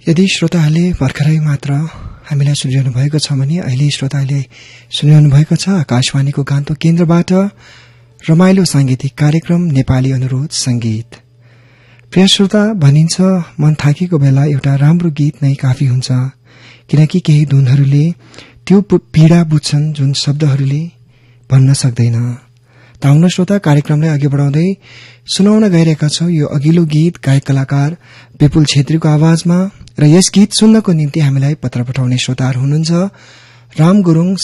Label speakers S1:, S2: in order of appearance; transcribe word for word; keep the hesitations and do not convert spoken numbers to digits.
S1: यदि श्रोताहरूले भर्खरै मात्र हामीलाई सुनिरहनु भएको छ भने अहिले श्रोताहरूले सुनिरहनु भएको छ आकाशवाणीको गान्तोक केन्द्रबाट रमाइलो सांगीतिक कार्यक्रम नेपाली अनुरोध संगीत। प्रिय श्रोता, भनिन्छ मन थाकेको बेला एउटा राम्रो गीत नै काफी हुन्छ, किनकि केही धुनहरूले त्यो पीड़ा बुझ्छन् जुन शब्दहरूले भन्न सक्दैन। त आउन श्रोता, कार्यक्रमलाई अघि बढाउँदै सुनाउन गइरहेका छौं यो अघिल्लो गीत गायक कलाकार विपुल छेत्रीको आवाजमा। र यस गीत सुन्नको निम्ति हामीलाई पत्र पठाउने श्रोताहरू हुनुहुन्छ राम गुरूङ,